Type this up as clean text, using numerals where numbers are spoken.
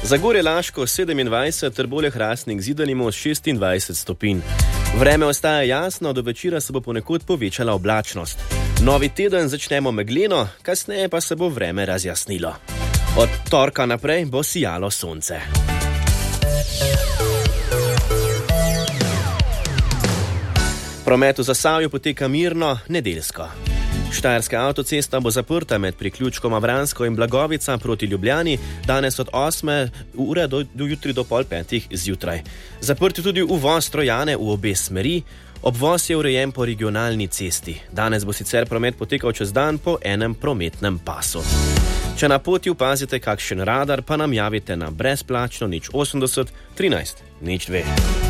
Zagorje Laško 27, Trbovlje-Hrastnik Zidanimo 26 stopinj. Vreme ostaja jasno, do večera se bo ponekod povečala oblačnost. Novi teden začnemo megleno, kasneje pa se bo vreme razjasnilo. Od torka naprej bo sijalo sonce. Promet v Zasavju poteka mirno, nedeljsko. Štajerska avtocesta bo zaprta med priključkoma Vransko in Blagovica proti Ljubljani danes od 8. ure do jutri do 4:30 zjutraj. Zaprt je tudi uvoz Trojane v obe smeri. Obvoz je urejen po regionalni cesti. Danes bo sicer promet potekal čez dan po enem prometnem pasu. Če na poti opazite kakšen radar, pa nam javite na brezplačno 080 13 02.